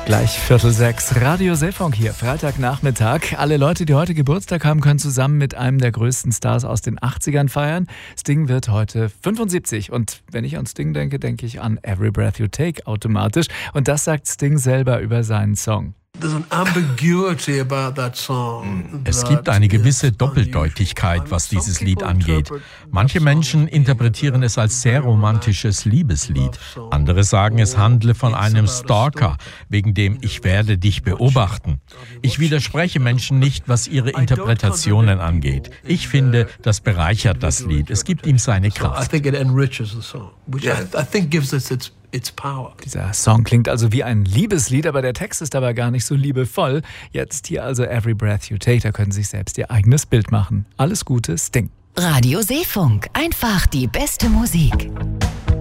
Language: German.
Gleich 5:45, Radio Seefunk hier, Freitagnachmittag. Alle Leute, die heute Geburtstag haben, können zusammen mit einem der größten Stars aus den 80ern feiern. Sting wird heute 75 und wenn ich an Sting denke, denke ich an Every Breath You Take automatisch. Und das sagt Sting selber über seinen Song. Es gibt eine gewisse Doppeldeutigkeit, was dieses Lied angeht. Manche Menschen interpretieren es als sehr romantisches Liebeslied. Andere sagen, es handle von einem Stalker, wegen dem Ich werde dich beobachten. Ich widerspreche Menschen nicht, was ihre Interpretationen angeht. Ich finde, das bereichert das Lied. Es gibt ihm seine Kraft. Dieser Song klingt also wie ein Liebeslied, aber der Text ist dabei gar nicht so liebevoll. Jetzt hier also Every Breath You Take, da können Sie sich selbst Ihr eigenes Bild machen. Alles Gute, Sting. Radio Seefunk, einfach die beste Musik.